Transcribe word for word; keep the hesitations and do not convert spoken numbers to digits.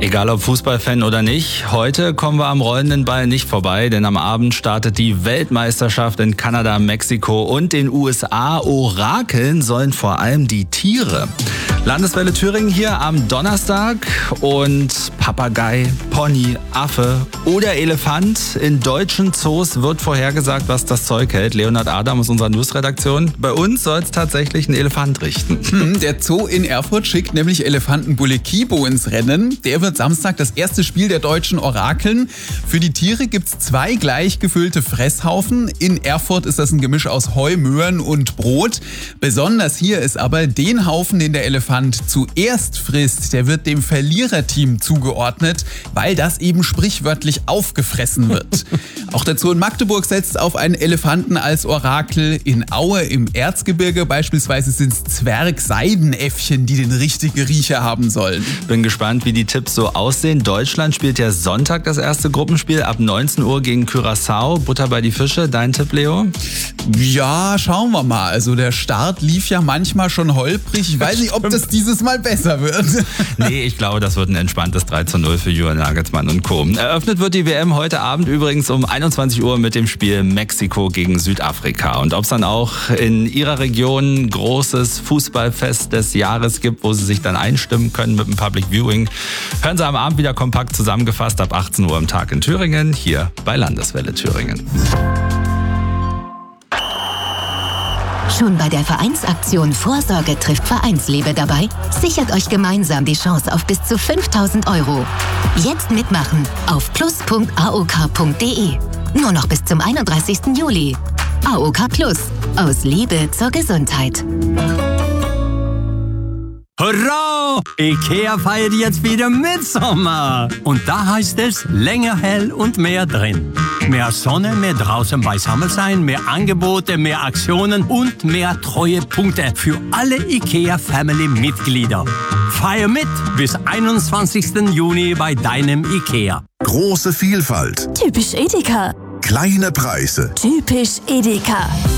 Egal ob Fußballfan oder nicht, heute kommen wir am rollenden Ball nicht vorbei, denn am Abend startet die Weltmeisterschaft in Kanada, Mexiko und den U S A. Orakeln sollen vor allem die Tiere. Landeswelle Thüringen hier am Donnerstag und Papagei, Pony, Affe oder Elefant. In deutschen Zoos wird vorhergesagt, was das Zeug hält. Leonhard Adam aus unserer Newsredaktion. Bei uns soll es tatsächlich ein Elefant richten. Hm, der Zoo in Erfurt schickt nämlich Elefantenbulle Kibo ins Rennen. Der wird Samstag das erste Spiel der deutschen Orakeln. Für die Tiere gibt es zwei gleich gefüllte Fresshaufen. In Erfurt ist das ein Gemisch aus Heu, Möhren und Brot. Besonders hier ist aber den Haufen, den der Elefant zuerst frisst, der wird dem Verliererteam zugeordnet, weil das eben sprichwörtlich aufgefressen wird. Auch der Zoo in Magdeburg setzt auf einen Elefanten als Orakel. In Aue im Erzgebirge beispielsweise sind es Zwergseidenäffchen, die den richtigen Riecher haben sollen. Bin gespannt, wie die Tipps so aussehen. Deutschland spielt ja Sonntag das erste Gruppenspiel ab neunzehn Uhr gegen Curaçao. Butter bei die Fische. Dein Tipp, Leo? Ja, schauen wir mal. Also der Start lief ja manchmal schon holprig. Ich weiß nicht, ob das dieses Mal besser wird. Nee, ich glaube, das wird ein entspanntes drei zu null für Julian Nagelsmann und Co. Eröffnet wird die W M heute Abend übrigens um einundzwanzig Uhr mit dem Spiel Mexiko gegen Südafrika. Und ob es dann auch in Ihrer Region ein großes Fußballfest des Jahres gibt, wo Sie sich dann einstimmen können mit dem Public Viewing, hören Sie am Abend wieder kompakt zusammengefasst ab achtzehn Uhr am Tag in Thüringen, hier bei Landeswelle Thüringen. Schon bei der Vereinsaktion Vorsorge trifft Vereinsliebe dabei? Sichert euch gemeinsam die Chance auf bis zu fünftausend Euro. Jetzt mitmachen auf plus punkt a o k punkt d e. Nur noch bis zum einunddreißigsten Juli. A O K Plus. Aus Liebe zur Gesundheit. Hurra! IKEA feiert jetzt wieder Mitsommer. Und da heißt es länger hell und mehr drin. Mehr Sonne, mehr draußen beisammen sein, mehr Angebote, mehr Aktionen und mehr Treuepunkte für alle IKEA-Family-Mitglieder. Feier mit bis einundzwanzigsten Juni bei deinem IKEA. Große Vielfalt. Typisch Edeka. Kleine Preise. Typisch Edeka.